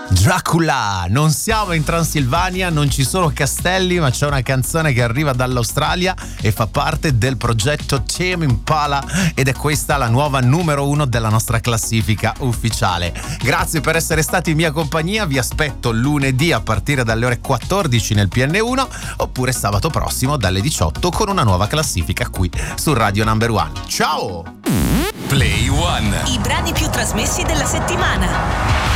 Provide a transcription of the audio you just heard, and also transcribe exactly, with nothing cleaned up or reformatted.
Dracula, non siamo in Transilvania, non ci sono castelli, ma c'è una canzone che arriva dall'Australia e fa parte del progetto Tame Impala ed è questa la nuova numero uno della nostra classifica ufficiale. Grazie per essere stati in mia compagnia, vi aspetto lunedì a partire dalle ore quattordici nel P N uno oppure sabato prossimo dalle diciotto con una nuova classifica qui su Radio Number One. Ciao! Play One. I brani più trasmessi della settimana.